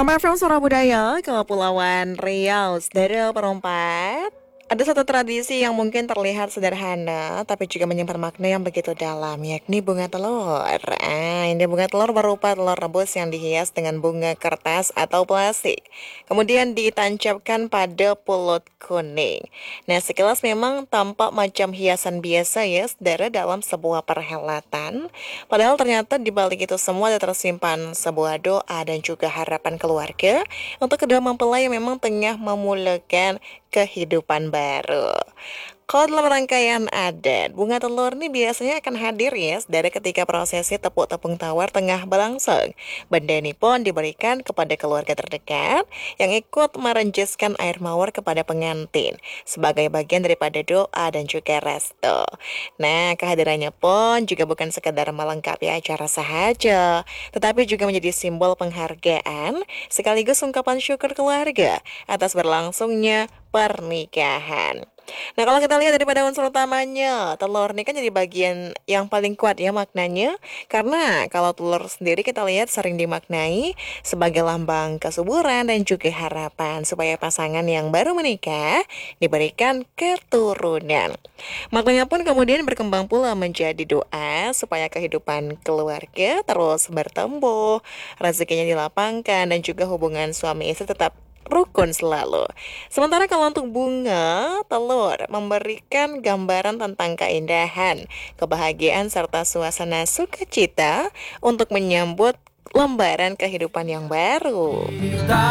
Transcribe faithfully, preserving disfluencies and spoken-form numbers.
Tama F M Suara Budaya, Kepulauan Riau, Saudara Perempat. Ada satu tradisi yang mungkin terlihat sederhana, tapi juga menyimpan makna yang begitu dalam, yakni bunga telur. Ah, ini bunga telur berupa telur rebus yang dihias dengan bunga kertas atau plastik. Kemudian ditancapkan pada pulut kuning. Nah, sekilas memang tampak macam hiasan biasa ya, saudara, dalam sebuah perhelatan. Padahal ternyata di balik itu semua ada tersimpan sebuah doa dan juga harapan keluarga untuk kedua mempelai yang memang tengah memulakan kehidupan baru. Kalau dalam rangkaian adat, bunga telur ini biasanya akan hadir ya dari ketika prosesi tepuk tepung tawar tengah berlangsung. Benda ini pun diberikan kepada keluarga terdekat yang ikut merenjeskan air mawar kepada pengantin sebagai bagian daripada doa dan juga restu. Nah, kehadirannya pun juga bukan sekedar melengkapi acara saja, tetapi juga menjadi simbol penghargaan sekaligus ungkapan syukur keluarga atas berlangsungnya pernikahan. Nah, kalau kita lihat daripada unsur utamanya, telur ini kan jadi bagian yang paling kuat ya maknanya. Karena kalau telur sendiri kita lihat sering dimaknai sebagai lambang kesuburan dan juga harapan supaya pasangan yang baru menikah diberikan keturunan. Maknanya pun kemudian berkembang pula menjadi doa supaya kehidupan keluarga terus bertumbuh, rezekinya dilapangkan dan juga hubungan suami istri tetap rukun selalu. Sementara kalau untuk bunga telur memberikan gambaran tentang keindahan, kebahagiaan serta suasana sukacita untuk menyambut lembaran kehidupan yang baru.